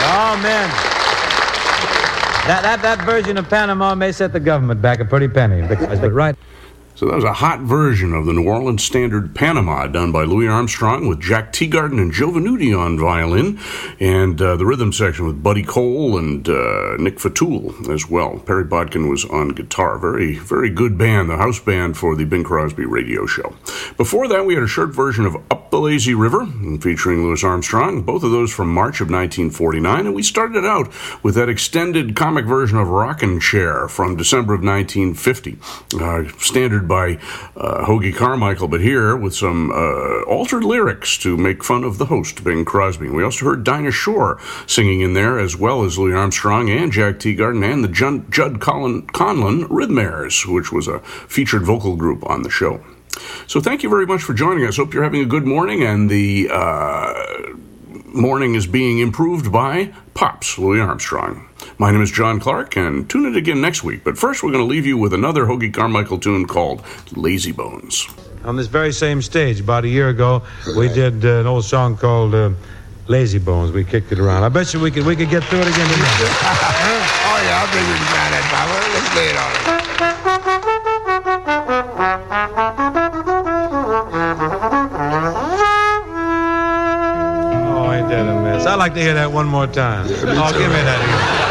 Oh, man. That version of Panama may set the government back a pretty penny. But right. So that was a hot version of the New Orleans standard Panama, done by Louis Armstrong with Jack Teagarden and Joe Venuti on violin, and the rhythm section with Buddy Cole and Nick Fatul as well. Perry Bodkin was on guitar. Very, very good band, the house band for the Bing Crosby radio show. Before that, we had a short version of Up the Lazy River, featuring Louis Armstrong, both of those from March of 1949, and we started out with that extended comic version of Rockin' Chair from December of 1950, standard by Hoagy Carmichael, but here with some altered lyrics to make fun of the host, Bing Crosby. We also heard Dinah Shore singing in there, as well as Louis Armstrong and Jack Teagarden and the Judd Conlon Rhythmaires, which was a featured vocal group on the show. So thank you very much for joining us. Hope you're having a good morning, and the morning is being improved by Pops, Louis Armstrong. My name is John Clark, and tune in again next week. But first, we're going to leave you with another Hoagy Carmichael tune called Lazy Bones. On this very same stage, about a year ago, we did an old song called Lazy Bones. We kicked it around. I bet you we could get through it again tonight. Oh, yeah, I think we can find that, Papa. Let's lay it on it. Oh, ain't that a mess? I'd like to hear that one more time. Oh, give me that again.